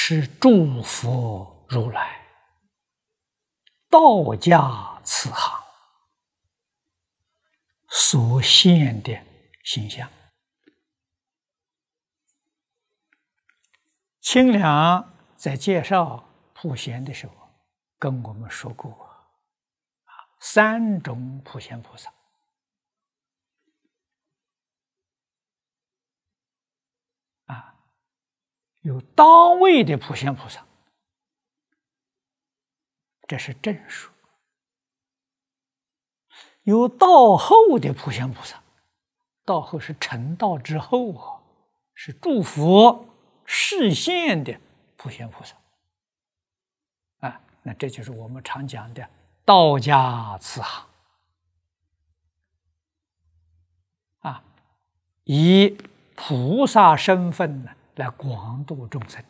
是诸佛如来道家慈航所现的形象。清凉在介绍普贤的时候，跟我们说过三种普贤菩萨。有当位的普贤菩萨，这是正数；有道后的普贤菩萨，道后是成道之后是诸佛示现的普贤菩萨。那这就是我们常讲的道家慈航以菩萨身份来广度众生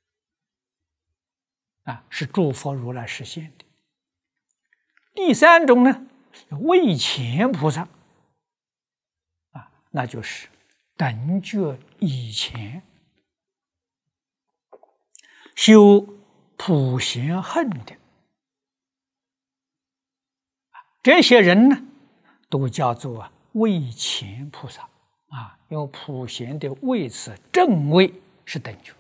的是诸佛如来实现的。第三种呢，位前菩萨那就是等觉以前修普贤行的这些人呢，都叫做位前菩萨因为普贤的位次正位是等觉。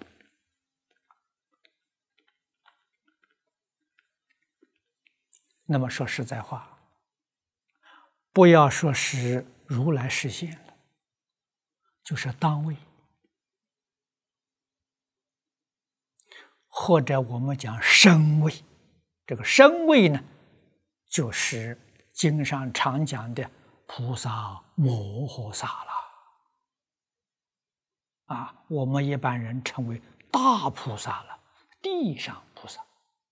那么说实在话，不要说是如来实现了，就是当位，或者我们讲身位。这个身位呢，就是经上常讲的菩萨摩诃萨了我们一般人称为大菩萨了，地上菩萨。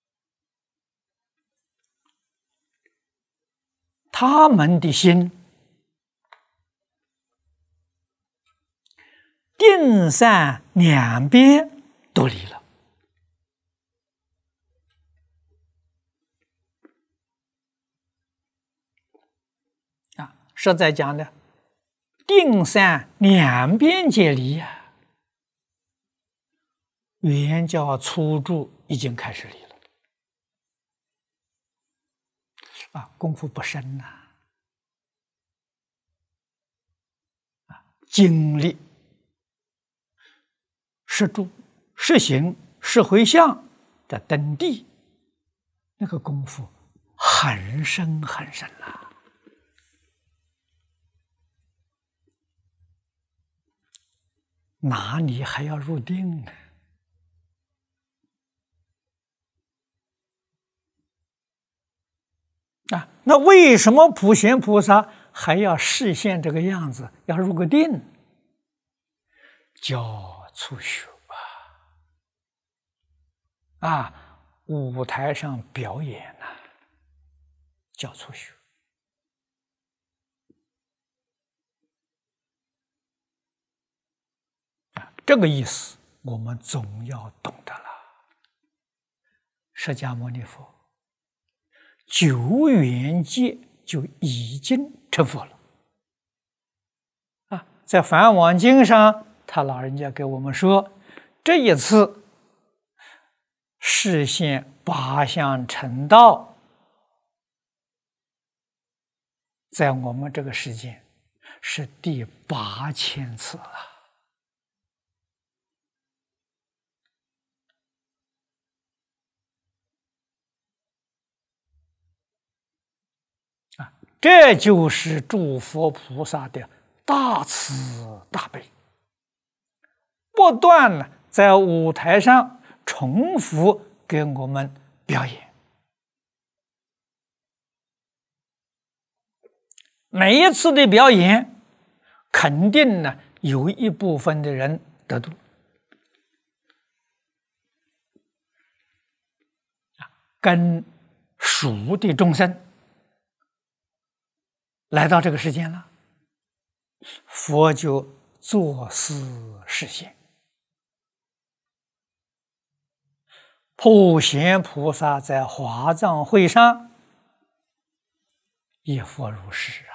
他们的心定散两边都离了实在讲的定散两边皆离圆教初住已经开始离了功夫不深经历识住、识行、识回向，这等地那个功夫很深很深了哪里还要入定呢？那为什么普贤菩萨还要示现这个样子，要入个定？叫初学舞台上表演叫初学这个意思我们总要懂得了。释迦牟尼佛久远界就已经成佛了在梵网经上，他老人家给我们说，这一次示现八相成道，在我们这个世间是第8000次了这就是诸佛菩萨的大慈大悲，不断在舞台上重复给我们表演。每一次的表演，肯定有一部分的人得度，跟熟的众生来到这个世间了，佛就作思示现。普贤菩萨在华藏会上也佛如是